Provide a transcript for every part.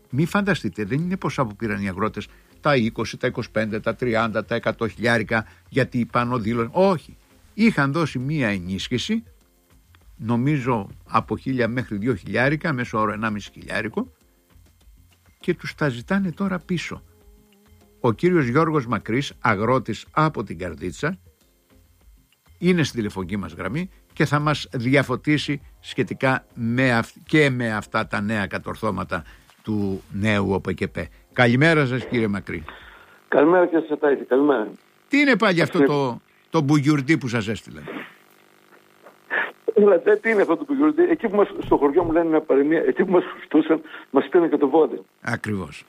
Μη φανταστείτε, δεν είναι ποσά που πήραν οι αγρότες, τα 20, τα 25, τα 30, τα 100 χιλιάρικα, γιατί πάνω δήλωνε. Όχι. Είχαν δώσει μία ενίσχυση, νομίζω από 1.000 μέχρι 2 χιλιάρικα, μέσω όρο 1,5 χιλιάρικο, και τους τα ζητάνε τώρα πίσω. Ο κύριος Γιώργος Μακρύς, αγρότης από την Καρδίτσα, είναι στη τηλεφωνική μας γραμμή και θα μας διαφωτίσει σχετικά με αυτά τα νέα κατορθώματα του νέου ΟΠΕΚΕΠΕ. Καλημέρα σας, κύριε Μακρύ. Καλημέρα κύριε Σατάκη, καλημέρα. Τι είναι πάλι αυτό το μπουγιουρτί που σας έστειλε? Τι είναι αυτό το μπουγιουρτί? Εκεί που στο χωριό μου λένε μια παροιμία, εκεί που μας χουστούσαν, μας πήραν και το βόδι. Ακριβώς.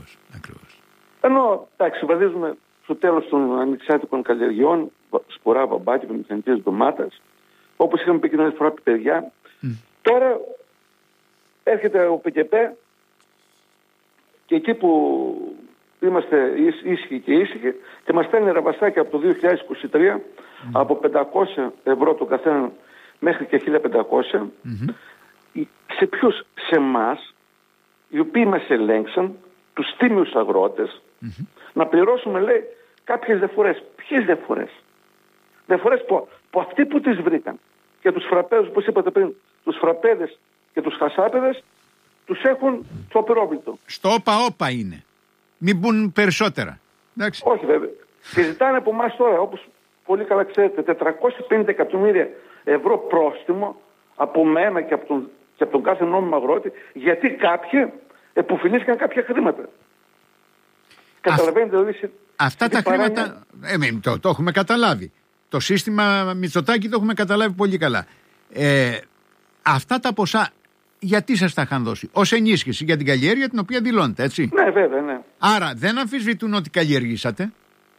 Ενώ, εντάξει, βαδίζουμε στο τέλος των ανοιξιάτικων καλλιεργειών, σπορά, μπαμπάκι, μηχανικές ντομάτας, όπως είχαμε πει και την φορά παιδιά. Τώρα έρχεται ο ΠΚΠ και εκεί που είμαστε ήσυχοι και μας στέλνει ραβασάκια από το 2023 από 500 ευρώ το καθένα μέχρι και 1.500. Σε ποιους? Σε εμάς, οι οποίοι μας ελέγξαν, τους τίμιους αγρότες, να πληρώσουμε, λέει, κάποιες διαφορές. Ποιες διαφορές? Διαφορές που αυτοί που τις βρήκαν και τους φραπέδους, όπως είπατε πριν, τους φραπέδες και τους χασάπεδες, τους έχουν στο απειρόβλητο. Στο όπα είναι. Μην μπουν περισσότερα. Εντάξει. Όχι βέβαια. Και ζητάνε από εμάς τώρα, όπως πολύ καλά ξέρετε, 450 εκατομμύρια ευρώ πρόστιμο από μένα και από τον κάθε νόμιμο αγρότη, γιατί κάποιοι επωφελήθηκαν κάποια χρήματα. Καταλαβαίνετε δηλαδή. Αυτά τα χρήματα το έχουμε καταλάβει. Το σύστημα Μητσοτάκη το έχουμε καταλάβει πολύ καλά. Αυτά τα ποσά γιατί σας τα είχαν δώσει? Ως ενίσχυση για την καλλιέργεια την οποία δηλώνετε, έτσι? Ναι, βέβαια, ναι. Άρα δεν αμφισβητούν ότι καλλιεργήσατε.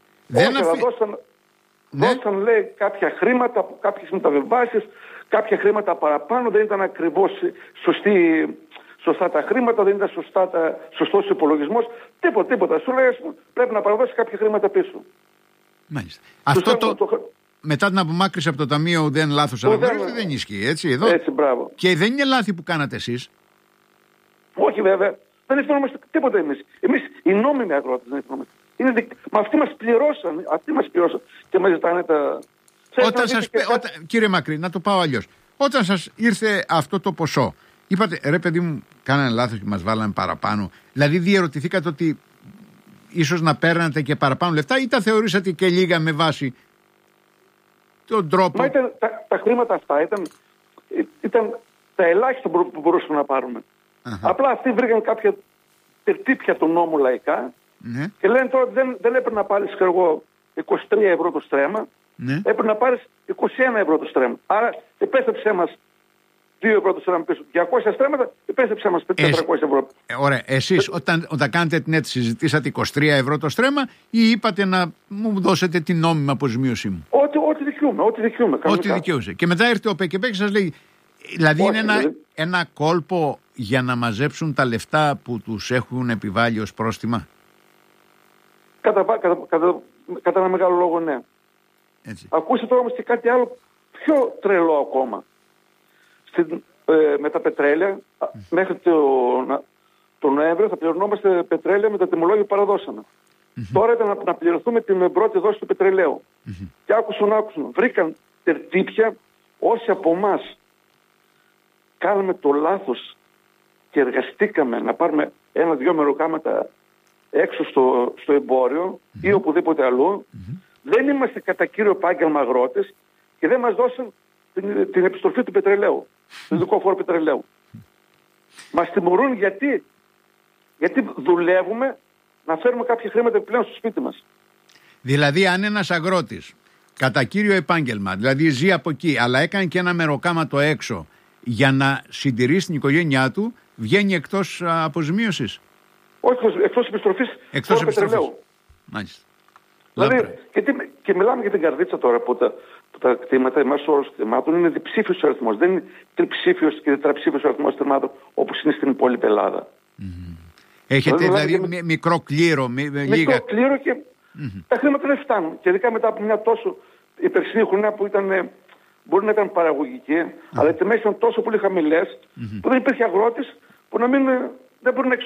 Δώσαν, λέει, κάποια χρήματα από κάποιες μεταβιβάσεις, κάποια χρήματα παραπάνω, δεν ήταν ακριβώς σωστά τα χρήματα, δεν ήταν σωστός υπολογισμός, τίποτα. Σου λέει, πρέπει να παραδώσει κάποια χρήματα πίσω. Μάλιστα. Αυτό μετά την απομάκρυση από το Ταμείο δεν λάθος αναγνωρίζεται, δεν ισχύει, έτσι εδώ. Έτσι, μπράβο. Και δεν είναι λάθη που κάνατε εσείς. Όχι βέβαια. Δεν ευθυνόμαστε τίποτα εμείς. Εμείς οι νόμιμοι αγρότες δεν ευθυνόμαστε. Μα αυτοί μας πληρώσαν. Και μας ζητάνε τα... Κύριε Μακρύ, να το πάω αλλιώς. Όταν σας ήρθε αυτό το ποσό, είπατε, ρε παιδί μου, κάνανε λάθος και μας βάλανε παραπάνω. Δηλαδή διερωτηθήκατε ότι ίσως να παίρνατε και παραπάνω λεφτά, ή τα θεωρήσατε και λίγα με βάση τον τρόπο? Μα τα χρήματα αυτά ήταν τα ελάχιστα που μπορούσαμε να πάρουμε. Απλά αυτοί βρήκαν κάποια τερτύπια του νόμου λαϊκά, και λένε τώρα δεν έπρεπε να πάρεις 23 ευρώ το στρέμμα, έπρεπε να πάρεις 21 ευρώ το στρέμμα. Άρα επέστρεψέ μας 2 ευρώ το στρέμμα πίσω. 200 στρέμματα, επέστρεψέ μας 400 ευρώ. Ωραία. Εσείς όταν κάνετε την αίτηση, ζητήσατε 23 ευρώ το στρέμμα ή είπατε να μου δώσετε την νόμιμη αποζημίωσή μου? Ό,τι δικαιούμαι. Ό,τι δικαιούσε. Και μετά έρθει ο ΠΚΠ και σας λέει, δηλαδή είναι ένα κόλπο για να μαζέψουν τα λεφτά που τους έχουν επιβάλει ως πρόστιμα? Κατά ένα μεγάλο λόγο, ναι. Έτσι. Ακούστε τώρα όμως και κάτι άλλο πιο τρελό ακόμα. Με τα πετρέλαια, μέχρι το Νοέμβριο θα πληρωνόμαστε πετρέλαια με τα τιμολόγια που παραδώσαμε. Τώρα ήταν να πληρωθούμε την πρώτη δόση του πετρελαίου. Και άκουσαν. Βρήκαν τερτύπια όσοι από εμάς κάναμε το λάθος και εργαστήκαμε να πάρουμε 1-2 μεροκάματα έξω στο εμπόριο ή οπουδήποτε αλλού. Δεν είμαστε κατά κύριο επάγγελμα αγρότες και δεν μας δώσαν την επιστροφή του πετρελαίου, του ειδικού φόρου πετρελαίου. Μας τιμωρούν γιατί δουλεύουμε να φέρουμε κάποια χρήματα επιπλέον στο σπίτι μας. Δηλαδή αν ένας αγρότης κατά κύριο επάγγελμα, δηλαδή ζει από εκεί, αλλά έκανε και ένα μεροκάματο έξω για να συντηρήσει την οικογένειά του, βγαίνει εκτός αποζημίωσης? Όχι, εκτός επιστροφής φόρου πετρελαίου. Μάλιστα. Δηλαδή, και μιλάμε για την Καρδίτσα τώρα που τα κτήματα, εμάς ο όρος κτημάτων είναι διψήφιος αριθμός. Δεν είναι τριψήφιος και τετραψήφιος αριθμός κτημάτων όπως είναι στην υπόλοιπη Ελλάδα. Έχετε δηλαδή μικρό κλήρο, μικρό κλήρο και τα χρήματα δεν φτάνουν. Και ειδικά μετά από μια τόσο η περσινή χρονιά που μπορεί να ήταν παραγωγική, αλλά οι τιμές ήταν τόσο πολύ χαμηλές που δεν υπήρχε αγρότης που δεν μπορεί να